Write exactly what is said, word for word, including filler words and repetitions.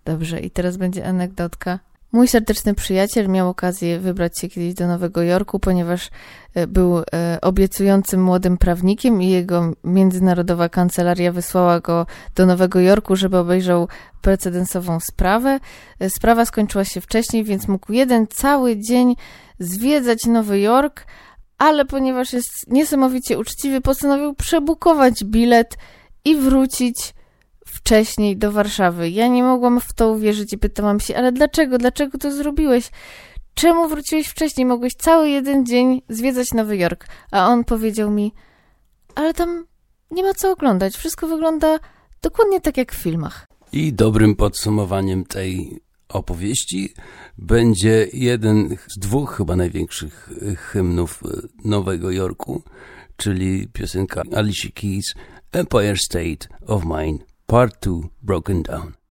Dobrze, i teraz będzie anegdotka. Mój serdeczny przyjaciel miał okazję wybrać się kiedyś do Nowego Jorku, ponieważ był obiecującym młodym prawnikiem i jego międzynarodowa kancelaria wysłała go do Nowego Jorku, żeby obejrzał precedensową sprawę. Sprawa skończyła się wcześniej, więc mógł jeden cały dzień zwiedzać Nowy Jork, ale ponieważ jest niesamowicie uczciwy, postanowił przebukować bilet i wrócić wcześniej do Warszawy. Ja nie mogłam w to uwierzyć i pytałam się, ale dlaczego? Dlaczego to zrobiłeś? Czemu wróciłeś wcześniej? Mogłeś cały jeden dzień zwiedzać Nowy Jork. A on powiedział mi, ale tam nie ma co oglądać. Wszystko wygląda dokładnie tak jak w filmach. I dobrym podsumowaniem tej opowieści będzie jeden z dwóch chyba największych hymnów Nowego Jorku, czyli piosenka Alicia Keys, Empire State of Mind, Part two, Broken Down.